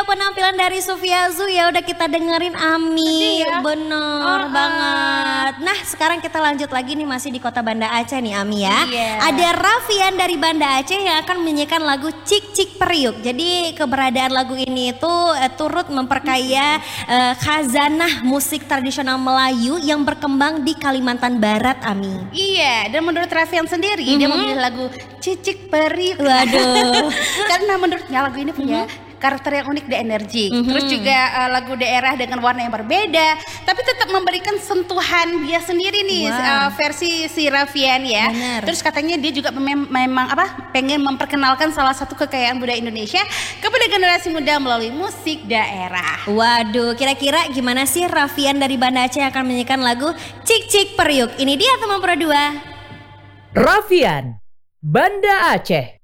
Penampilan dari Sufiazu ya udah kita dengerin Ami ya? bener banget. Nah sekarang kita lanjut lagi nih masih di kota Banda Aceh nih Ami ya. Ada Raffian dari Banda Aceh yang akan menyanyikan lagu Cik Cik Periuk. Jadi keberadaan lagu ini itu turut memperkaya khazanah musik tradisional Melayu yang berkembang di Kalimantan Barat Ami. Iya, dan menurut Raffian sendiri dia memilih lagu Cicik Periuk. Waduh. Karena menurutnya lagu ini punya karakter yang unik dan energik. Terus juga lagu daerah dengan warna yang berbeda, tapi tetap memberikan sentuhan dia sendiri nih versi si Raffian ya. Bener. Terus katanya dia juga memang pengen memperkenalkan salah satu kekayaan budaya Indonesia kepada generasi muda melalui musik daerah. Waduh, kira-kira gimana sih Raffian dari Banda Aceh yang akan menyanyikan lagu Cik Cik Periuk? Ini dia teman Pro 2. Raffian, Banda Aceh.